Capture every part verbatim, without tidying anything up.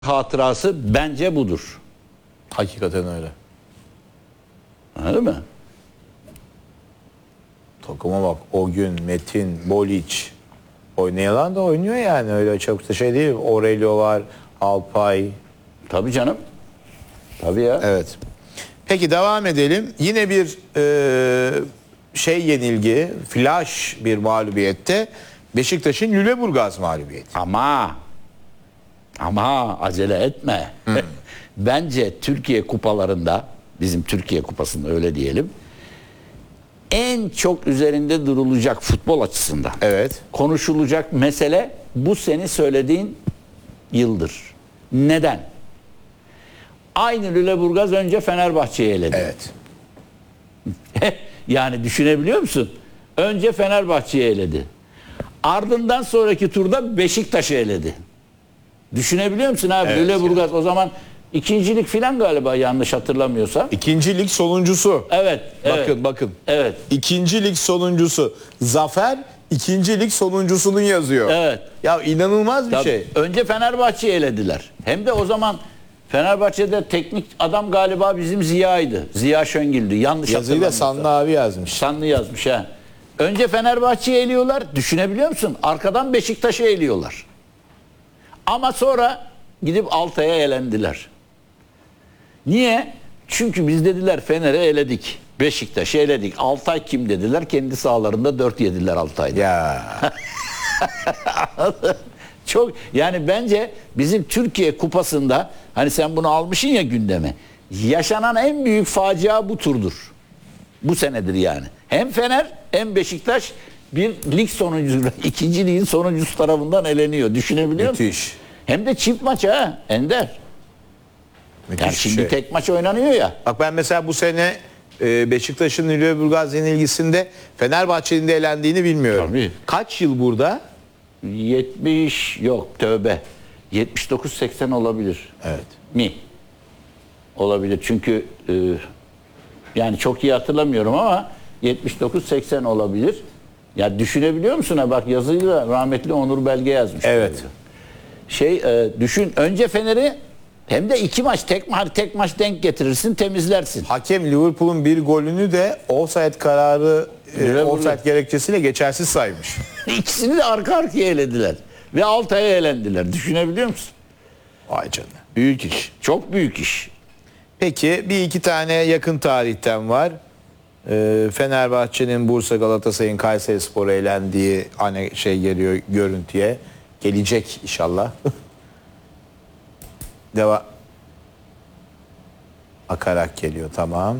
hatırası bence budur. Hakikaten öyle. Anladın mı? Takıma bak, o gün Metin, Boliç oynayan da oynuyor yani, öyle çok da şey değil. Aurelio var, Alpay. Tabii canım. Tabii ya. Evet. Peki devam edelim. Yine bir e, şey yenilgi, flash bir mağlubiyette Beşiktaş'ın Lüleburgaz mağlubiyeti. Ama ama acele etme. Hmm. Bence Türkiye kupalarında, bizim Türkiye kupasında öyle diyelim, en çok üzerinde durulacak futbol açısından Evet. konuşulacak mesele bu senin söylediğin yıldır. Neden? Aynı Lüleburgaz önce Fenerbahçe'yi eledi. Evet. Yani düşünebiliyor musun? Önce Fenerbahçe'yi eledi. Ardından sonraki turda Beşiktaş'ı eledi. Düşünebiliyor musun abi? Evet. Lüleburgaz o zaman ikincilik filan galiba, yanlış hatırlamıyorsam. İkinci lig sonuncusu. Evet. Bakın evet. bakın. Evet. İkinci lig sonuncusu. Zafer ikinci lig sonuncusunun yazıyor. Evet. Ya inanılmaz bir Tabii. şey. Önce Fenerbahçe'yi elediler. Hem de o zaman Fenerbahçe'de teknik adam galiba bizim Ziya'ydı. Ziya Şöngil'di. Yanlış Yazıyı da hatırlamıyorsam. Sanlı abi yazmış. Sanlı yazmış ha. Önce Fenerbahçe'yi eliyorlar. Düşünebiliyor musun? Arkadan Beşiktaş'ı eliyorlar. Ama sonra gidip Altay'a elendiler. Niye? Çünkü biz dediler Fener'e eledik. Beşiktaş'ı eledik. Altay kim dediler? Kendi sahalarında dört yediler Altay'da. Ya. Çok, yani bence bizim Türkiye kupasında, hani sen bunu almışsın ya gündeme, yaşanan en büyük facia bu turdur. Bu senedir yani. Hem Fener hem Beşiktaş bir lig sonuncusu, ikinci ligin sonuncusu tarafından eleniyor. Düşünebiliyor musun? Müthiş. Hem de çift maç ha Ender. Müthiş Yani bir şimdi şey. tek maç oynanıyor ya. Bak ben mesela bu sene e, Beşiktaş'ın Lüleburgaz yenilgisinde Fenerbahçe'nin de elendiğini bilmiyorum. Tabii. Kaç yıl burada? yetmiş yok tövbe. yetmiş dokuz seksen olabilir. Evet. Mi? Olabilir. Çünkü e, yani çok iyi hatırlamıyorum ama yetmiş dokuz seksen olabilir. Ya düşünebiliyor musun ha, bak yazıyı da rahmetli Onur Belge yazmış. Evet. Şey e, düşün, önce Fener'i hem de iki maç tek maç tek maç denk getirirsin, temizlersin. Hakem Liverpool'un bir golünü de offside kararı, e, Liverpool'u- offside gerekçesiyle geçersiz saymış. İkisini de arka arkaya elediler ve Altay'a elendiler. Düşünebiliyor musun? Vay canına. Büyük iş. Çok büyük iş. Peki bir iki tane yakın tarihten var. Ee, Fenerbahçe'nin Bursa, Galatasaray'ın Kayserispor'a elendiği hani şey geliyor görüntüye. Gelecek inşallah. Deva akarak geliyor, tamam.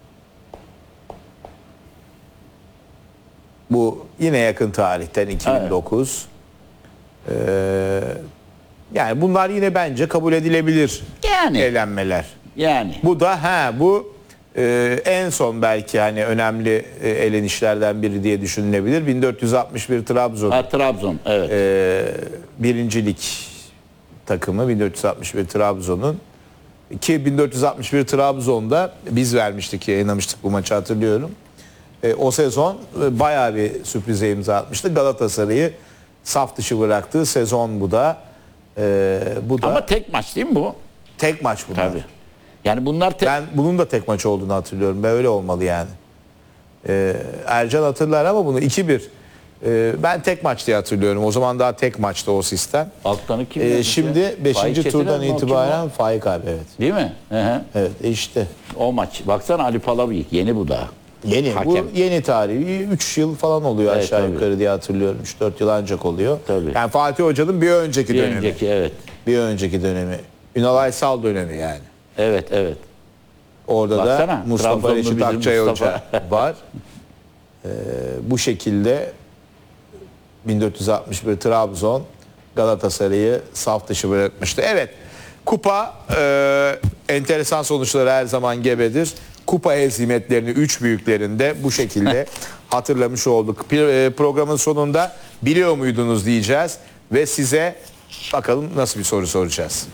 Bu yine yakın tarihten iki bin dokuz. Ee, yani bunlar yine bence kabul edilebilir Yani. elenmeler. Yani. Bu da ha bu e, en son belki hani önemli e, elenişlerden biri diye düşünülebilir. bin dört yüz altmış bir Trabzon Ha, Trabzon, evet. e, birincilik takımı, bin dört yüz altmış bir Trabzon'un, ki bin dört yüz altmış bir Trabzon'da biz vermiştik, yayınlamıştık bu maçı, hatırlıyorum. E, o sezon e, bayağı bir sürprize imza atmıştı. Galatasaray'ı saf dışı bıraktığı sezon bu da. E, bu da Ama tek maç değil mi bu? tek maç bunlar. Tabii. Yani bunlar tek... Ben bunun da tek maç olduğunu hatırlıyorum. Ben öyle olmalı yani. Ee, Ercan hatırlar ama bunu iki bir. Ee, ben tek maç diye hatırlıyorum. O zaman daha tek maçtı o sistem. Alttanı kim Ee, yazmış şimdi ya? beşinci Faik turdan Çetiler mi o, kim itibaren Faik abi, evet. o? Değil mi? Hı hı. Evet e işte. O maç. Baksana Ali Palabıyık. Yeni bu da. Yeni. Hakem. Bu yeni tarihi. üç yıl falan oluyor Evet, aşağı tabii. yukarı diye hatırlıyorum. üç dört yıl ancak oluyor. Tabii. Yani Fatih Hoca'nın bir önceki Bir dönemi. önceki, evet. Bir önceki dönemi. Ünal Aysal dönemi yani. Evet, evet. Orada Baksana, da Mustafa Trabzonlu Reşit bizim Akçay Mustafa. Hoca var. Ee, bu şekilde bin dört yüz altmış bir Trabzon Galatasaray'ı saf dışı bırakmıştı. Evet, kupa e, enteresan sonuçları her zaman gebedir. Kupa hezimetlerini üç büyüklerinde bu şekilde hatırlamış olduk. P- programın sonunda biliyor muydunuz diyeceğiz ve size bakalım nasıl bir soru soracağız.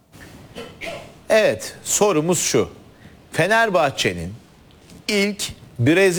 Evet, sorumuz şu. Fenerbahçe'nin ilk Brezilya